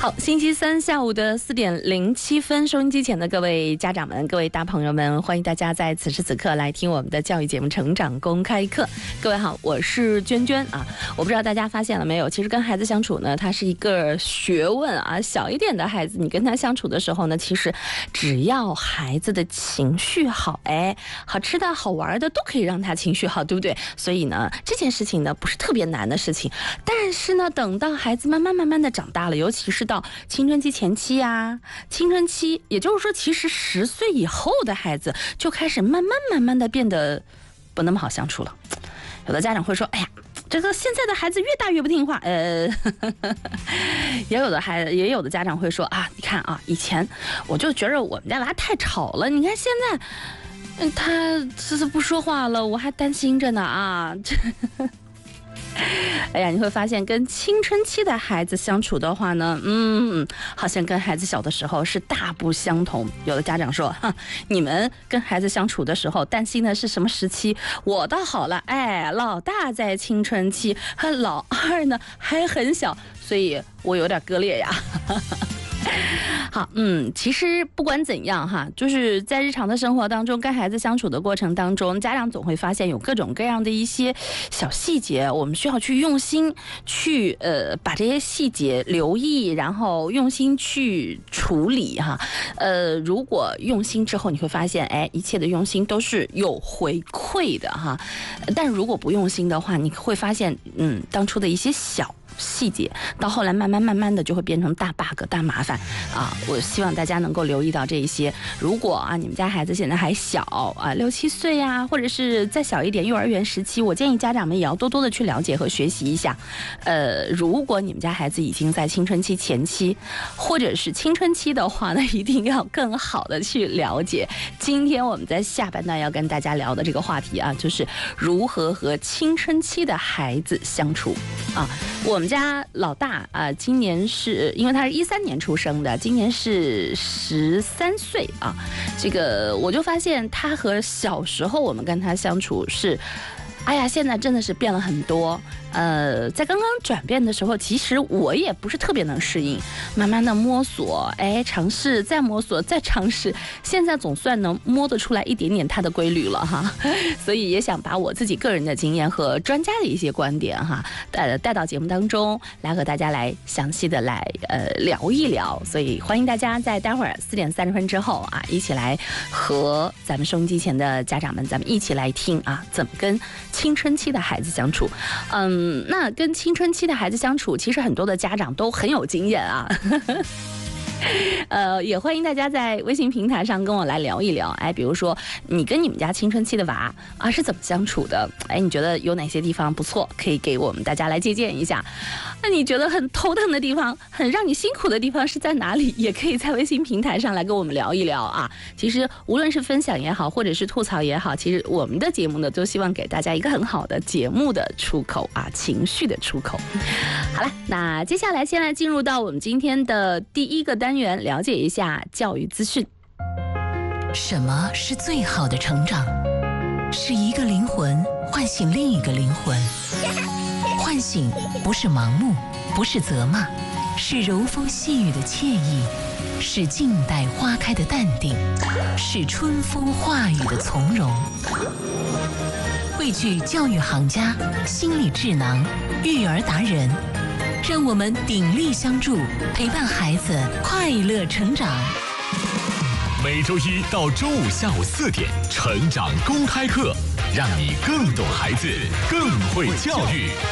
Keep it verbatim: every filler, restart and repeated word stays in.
好，星期三下午的四点零七分，收音机前的各位家长们、各位大朋友们，欢迎大家在此时此刻来听我们的教育节目《成长公开课》。各位好，我是娟娟啊。我不知道大家发现了没有，其实跟孩子相处呢，它是一个学问啊。小一点的孩子，你跟他相处的时候呢，其实只要孩子的情绪好，哎，好吃的好玩的都可以让他情绪好，对不对？所以呢，这件事情呢不是特别难的事情。但是呢，等到孩子慢慢慢慢的长大了，尤其是到青春期前期啊，青春期，也就是说，其实十岁以后的孩子就开始慢慢慢慢的变得不那么好相处了。有的家长会说：“哎呀，这个现在的孩子越大越不听话。”呃，也有的孩子，也有的家长会说：“啊，你看啊，以前我就觉得我们家娃太吵了，你看现在，嗯，他这是不说话了，我还担心着呢啊。”这哎呀，你会发现跟青春期的孩子相处的话呢，嗯，好像跟孩子小的时候是大不相同。有的家长说，哈，你们跟孩子相处的时候担心的是什么时期？我倒好了，哎，老大在青春期，和老二呢还很小，所以我有点割裂呀。好，嗯，其实不管怎样哈，就是在日常的生活当中，跟孩子相处的过程当中，家长总会发现有各种各样的一些小细节，我们需要去用心去呃把这些细节留意，然后用心去处理哈。呃，如果用心之后，你会发现，哎，一切的用心都是有回馈的哈。但如果不用心的话，你会发现，嗯，当初的一些小细节到后来慢慢慢慢的就会变成大 bug 大麻烦啊！我希望大家能够留意到这一些。如果啊你们家孩子现在还小啊，六七岁呀，或者是再小一点，幼儿园时期，我建议家长们也要多多的去了解和学习一下。呃，如果你们家孩子已经在青春期前期，或者是青春期的话呢，一定要更好的去了解。今天我们在下半段要跟大家聊的这个话题啊，就是如何和青春期的孩子相处啊。我们家老大啊、呃，今年是因为他是一三年出生的，今年是十三岁啊。这个我就发现他和小时候我们跟他相处是，哎呀，现在真的是变了很多。呃，在刚刚转变的时候，其实我也不是特别能适应，慢慢的摸索，哎，尝试，再摸索，再尝试，现在总算能摸得出来一点点它的规律了哈。所以也想把我自己个人的经验和专家的一些观点哈，带带到节目当中来和大家来详细的来呃聊一聊。所以欢迎大家在待会儿四点三十分之后啊，一起来和咱们收音机前的家长们，咱们一起来听啊，怎么跟青春期的孩子相处。嗯。嗯，那跟青春期的孩子相处，其实很多的家长都很有经验啊。呃，也欢迎大家在微信平台上跟我来聊一聊。哎，比如说你跟你们家青春期的娃啊是怎么相处的？哎，你觉得有哪些地方不错，可以给我们大家来借鉴一下？那你觉得很头疼的地方，很让你辛苦的地方是在哪里？也可以在微信平台上来跟我们聊一聊啊。其实无论是分享也好，或者是吐槽也好，其实我们的节目呢，都希望给大家一个很好的节目的出口啊，情绪的出口。好了，那接下来先来进入到我们今天的第一个单元，了解一下教育资讯。 什么是最好的成长？是一个灵魂唤醒另一个灵魂。唤醒不是盲目，不是责骂，是柔风细雨的惬意，是静待花开的淡定，是春风化雨的从容。汇聚教育行家、心理智囊、育儿达人，让我们鼎力相助，陪伴孩子快乐成长。 每周一到周五下午四点，成长公开课，让你更懂孩子，更会教育。